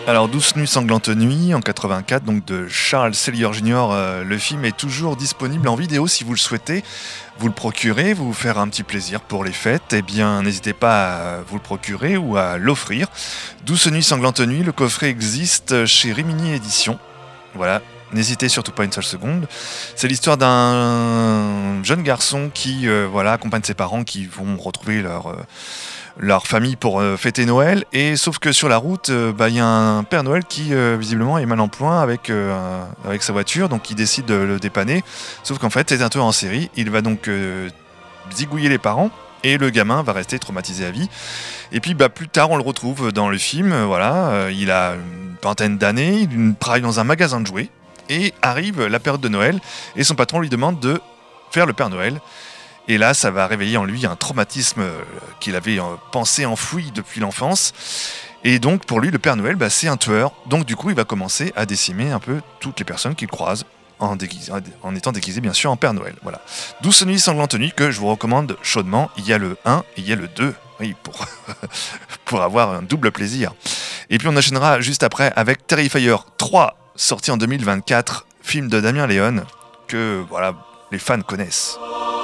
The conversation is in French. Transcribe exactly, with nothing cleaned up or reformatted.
Alors, Douce nuits sanglantes nuits en quatre-vingt-quatre, donc de Charles Sellier junior Euh, le film est toujours disponible en vidéo si vous le souhaitez. Vous le procurez, vous vous faire un petit plaisir pour les fêtes, eh bien n'hésitez pas à vous le procurer ou à l'offrir. Douce nuits sanglantes nuits, le coffret existe chez Rimini Éditions. Voilà, n'hésitez surtout pas une seule seconde. C'est l'histoire d'un jeune garçon qui euh, voilà, accompagne ses parents qui vont retrouver leur, euh, leur famille pour euh, fêter Noël. Et sauf que sur la route, il euh, bah, y a un Père Noël qui euh, visiblement est mal en point avec, euh, avec sa voiture, donc il décide de le dépanner. Sauf qu'en fait, c'est un tueur en série. Il va donc euh, zigouiller les parents. Et le gamin va rester traumatisé à vie. Et puis bah, plus tard, on le retrouve dans le film. euh, Voilà, euh, il a une vingtaine d'années, il travaille dans un magasin de jouets. Et arrive la période de Noël. Et son patron lui demande de faire le Père Noël. Et là, ça va réveiller en lui un traumatisme euh, qu'il avait euh, pensé enfoui depuis l'enfance. Et donc, pour lui, le Père Noël, bah, c'est un tueur. Donc, du coup, il va commencer à décimer un peu toutes les personnes qu'il croise. En, déguisé, en étant déguisé bien sûr en Père Noël. Voilà. Douce nuits sanglantes nuits que je vous recommande chaudement. Il y a le un et il y a le deux. Oui, pour, pour avoir un double plaisir. Et puis on enchaînera juste après avec Terrifier trois, sorti en deux mille vingt-quatre, film de Damien Léon, que voilà, les fans connaissent.